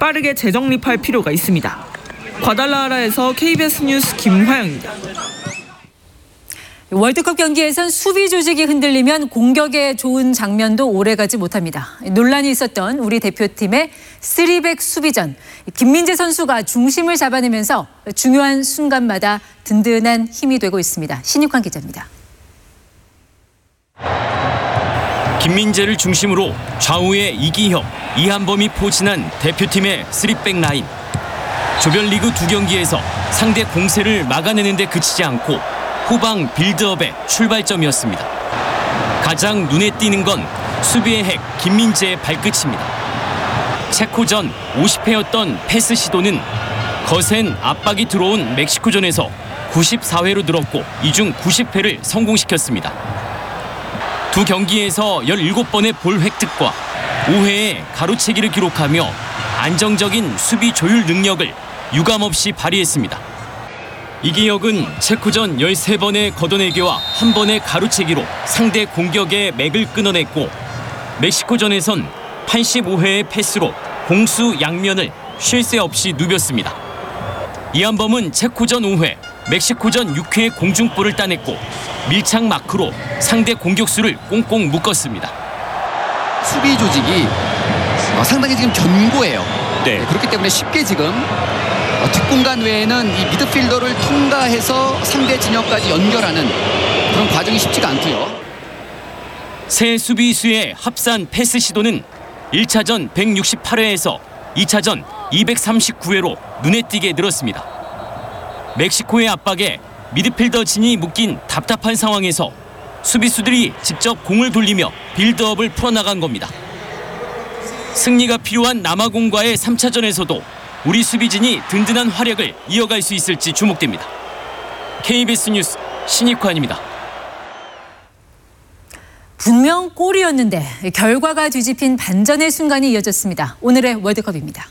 빠르게 재정립할 필요가 있습니다. 과달라하라에서 KBS 뉴스 김화영입니다. 월드컵 경기에선 수비 조직이 흔들리면 공격에 좋은 장면도 오래가지 못합니다. 논란이 있었던 우리 대표팀의 3백 수비전. 김민재 선수가 중심을 잡아내면서 중요한 순간마다 든든한 힘이 되고 있습니다. 신익환 기자입니다. 김민재를 중심으로 좌우에 이기혁, 이한범이 포진한 대표팀의 3백 라인. 조별리그 2경기에서 상대 공세를 막아내는 데 그치지 않고 후방 빌드업의 출발점이었습니다. 가장 눈에 띄는 건 수비의 핵 김민재의 발끝입니다. 체코전 50회였던 패스 시도는 거센 압박이 들어온 멕시코전에서 94회로 늘었고 이 중 90회를 성공시켰습니다. 두 경기에서 17번의 볼 획득과 5회의 가로채기를 기록하며 안정적인 수비 조율 능력을 유감없이 발휘했습니다. 이기혁은 체코전 13번의 걷어내기와 한 번의 가로채기로 상대 공격의 맥을 끊어냈고 멕시코전에선 85회의 패스로 공수 양면을 쉴 새 없이 누볐습니다. 이한범은 체코전 5회, 멕시코전 6회의 공중볼을 따냈고 밀착 마크로 상대 공격수를 꽁꽁 묶었습니다. 수비 조직이 상당히 지금 견고해요. 네. 그렇기 때문에 쉽게 지금 뒷공간 외에는 이 미드필더를 통과해서 상대 진영까지 연결하는 그런 과정이 쉽지가 않고요. 새 수비수의 합산 패스 시도는 1차전 168회에서 2차전 239회로 눈에 띄게 늘었습니다. 멕시코의 압박에 미드필더 진이 묶인 답답한 상황에서 수비수들이 직접 공을 돌리며 빌드업을 풀어나간 겁니다. 승리가 필요한 남아공과의 3차전에서도 우리 수비진이 든든한 활약을 이어갈 수 있을지 주목됩니다. KBS 뉴스 신익환입니다. 분명 골이었는데 결과가 뒤집힌 반전의 순간이 이어졌습니다. 오늘의 월드컵입니다.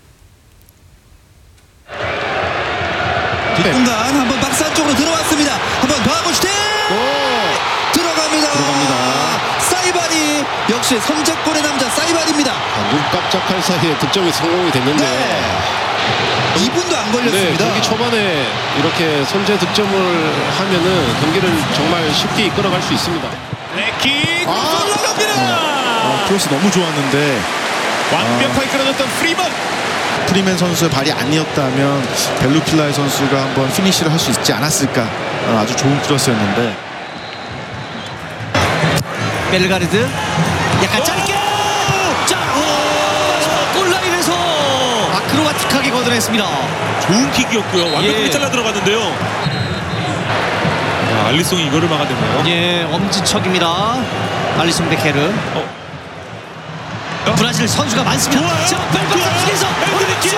뒷공간 한번 박스 안쪽으로 들어왔습니다. 한번 더 하고 슈팅! 들어갑니다. 사이바리 역시 선제골의 남자 사이바리입니다. 눈 깜짝할 사이에 득점이 성공이 됐는데 2분도 안 걸렸습니다. 경기 초반에 이렇게 선제 득점을 하면은 경기를 정말 쉽게 이끌어갈 수 있습니다. 킥 올라갑니다. 크로스 너무 좋았는데 완벽하게 끌어줬던 프리맨 선수의 발이 아니었다면 벨루필라이 선수가 한번 피니시를 할 수 있지 않았을까. 아주 좋은 크로스였는데 벨가르드 약간 짧게 골라인에서 아크로바틱하게 걷어냈습니다. 좋은 킥이었고요. 완벽하게 잘라 들어갔는데요. 알리송이 이거를 막아내네요. 예, 엄지척입니다. 알리송 베케르. 브라질 선수가 많습니다. 자, 벨가르드에서 오른쪽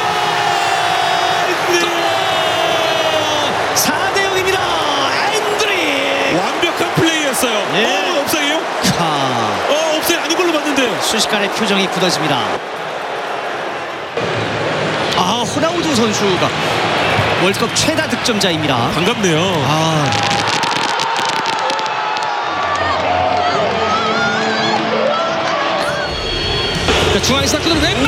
4대 0입니다. 엔드리 완벽한 플레이였어요. 예. 옵사이에요? 옵사이 아닌 걸로 봤는데 순식간에 표정이 굳어집니다. 호나우두 선수가 월드컵 최다 득점자입니다. 반갑네요. 중앙에서 끌어내고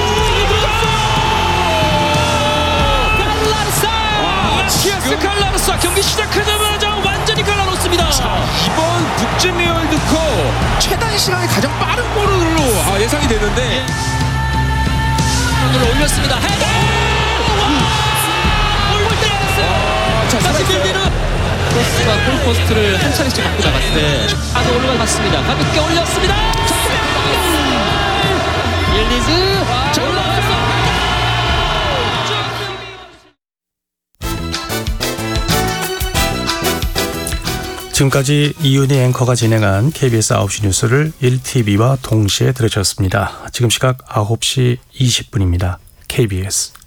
마티아스 칼라로사 경기 시작하자마자 완전히 갈라놓습니다. 이번 북중미 월드컵 최단 시간에 가장 빠른 볼로 예상이 되는데 올렸습니다. 헤더! 골 때렸어요. 다시 빌디는 크로스가 골포스트를 한 차례씩 갖고 나갔을 때 아주 올라가 봤습니다. 가볍게 올렸습니다. 옐리즈 올라왔어. 지금까지 이윤희 앵커가 진행한 KBS 9시 뉴스를 1TV와 동시에 들으셨습니다. 지금 시각 9시 20분입니다. KBS